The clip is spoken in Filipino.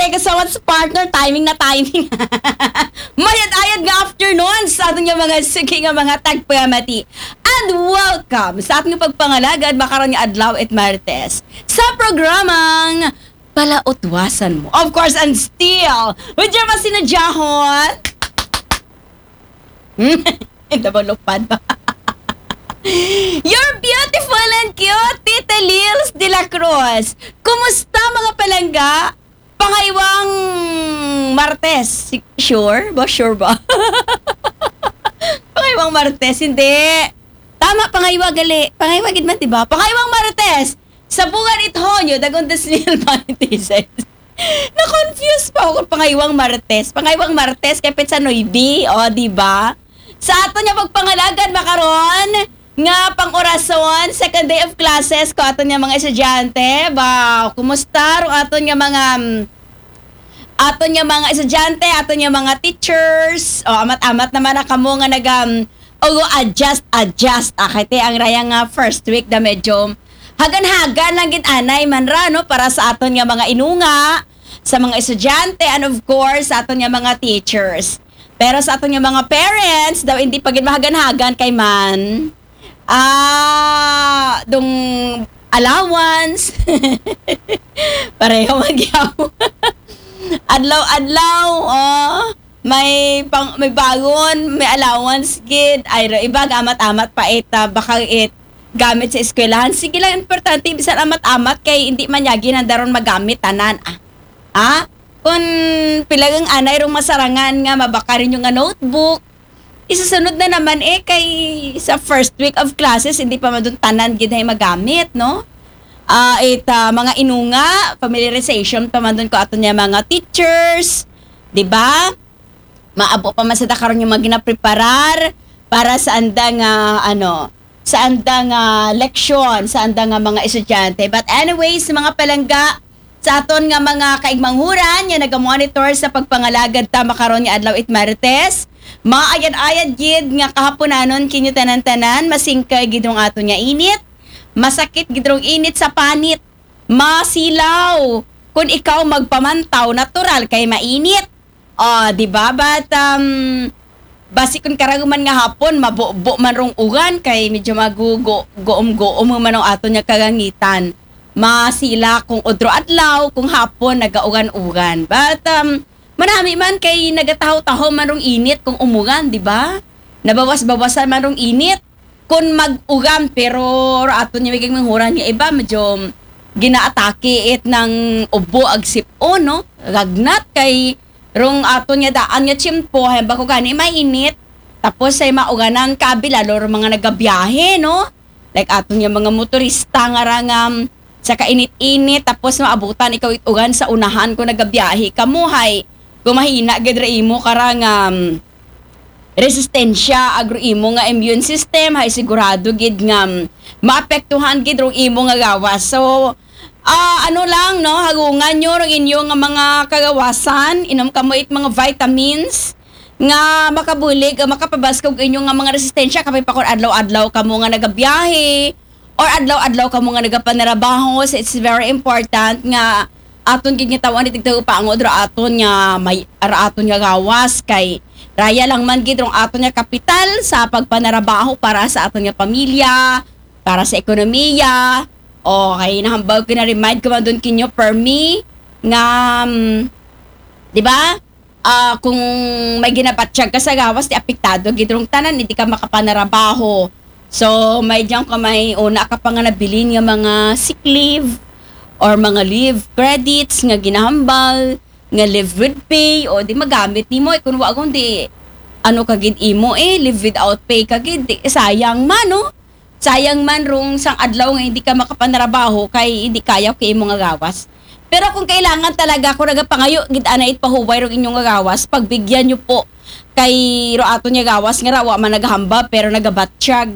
thank you so much partner. Timing na timing. Mayad-ayad nga afternoon sa ating mga sige nga mga tagpamati. And welcome sa ating pagpangalagad makaroon nga adlaw at Martes sa programang Palautwasan Mo. Of course, and still, with your masinadjahon. Nabalupad ba? You're beautiful and cute, Tita Lils de la Cruz. Kumusta mga palangga? Pangaywang Martes. Sure ba? Sure ba? Pangaywang Martes, hindi. Tama, pangaywa gali. Pangaywa gid man, diba? Pangaywang Martes. Sa bungan itonyo, dagon desnil manitises. Na-confuse pa ako kung pangaywang Martes. Pangaywang Martes, kapit sa Noybi, o, diba? Sa ato niya pagpangalagan, makaron, nga pang-orason, second day of classes ko ato niya mga estudyante. Ba, kumusta? Ato niya mga estudyante, ato niya mga teachers. O, amat-amat naman na kamo nga adjust. Kaya ang raya nga first week na medyo hagan-hagan lang gid anay man ra, no? Para sa aton nga mga inunga, sa mga estudyante, and of course, sa aton nga mga teachers. Pero sa aton nga mga parents, daw hindi pa gid mahagan-hagan kay man. Dong allowance. Pareho magyaw. Adlaw, may bagon, may allowance gid. Ay iba amat-amat pa ita baka gamit sa eskwelahan. Sige lang, importante bisan amat-amat kay hindi man yagi nandaron magamit tanan. Kung pilagang anay rong masarangan nga mabakarin yung notebook, isasunod na naman kay sa first week of classes hindi pa madun tanan gid hay magamit, no? Mga inunga, familiarization pa man dun ko ato niya mga teachers, di ba? Maabo pa man sa karon yung mga ginapreparar para sa andang leksyon, sa andang mga estudyante. But anyways, mga palangga, sa aton nga mga kaigmanghuran, nga nagamonitor sa pagpangalagad ta makaron nga adlaw it Martes, maayad-ayad gid nga kahaponanon kinyo tanan-tanan, masingkay gidrong aton nga init, masakit gidrong init sa panit, masilaw. Kung ikaw magpamantaw, natural kay mainit. Di ba? But basi kung karaguman nga hapon, mabubo man rong ugan kay medyo goom man ang aton nga kagangitan. Masila kung odro adlaw, kung hapon nagaugan-ugan. But manami man kay nagataho-taho man rong init kung umugan, di ba? Nabawas-bawasan man rong init kung mag-ugan, pero aton niya biging manghuran nga iba medyo ginaatake ng ubo ag sipo, no? Gagnat kay rong aton niya daan nga tiyempo, bako gani mainit, tapos ay mauganan kabila lalo mga nagabiyahe, no? Like aton niya mga motorista nga rangam sa kainit-init, tapos maabutan ikaw itugan sa unahan kung nagabiyahe kamuhay. Kumahina gid ra imo karang resistensya agro imo nga immune system, hay sigurado gid nga maapektuhan gid rong imo nga gawas. So hagungan nyo rong inyo nga mga kagawasan, inom kamo mga vitamins nga makabulig, makapabaskog inyo nga mga resistensya kapay pa kung adlaw-adlaw kamo nga nagabiyahe or adlaw-adlaw kamo nga nagapanarabaho. So it's very important nga aton gid nga tawon itigtago paangod ra aton nga may aton nga gawas kay raya lang man gid rong aton nga kapital sa pagpanarabaho para sa aton nga pamilya, para sa ekonomiya. Okay, nahambag ko na remind ko man doon kinyo per me nga di ba? Kung may ginapatyag ka sa gawas, di apektado gid rong tanan, hindi ka makapanarabaho. So may diyan ka may una ka pa nga nabilin nga mga sick leave or mga leave credits nga ginahambal, nga live with pay, o di magamit nimo kung wa kung di kagid imo live without pay kagid, sayang man, no? Sayang man rong sang adlaw nga hindi ka makapanarabaho kay hindi kaya kay imo nga gawas. Pero kung kailangan talaga kung nagapangayo gid anay pahuway rong inyong nga gawas, pagbigyan nyo po kay ro ato nya gawas nga ra wa man nagahamba pero nagabatsyag.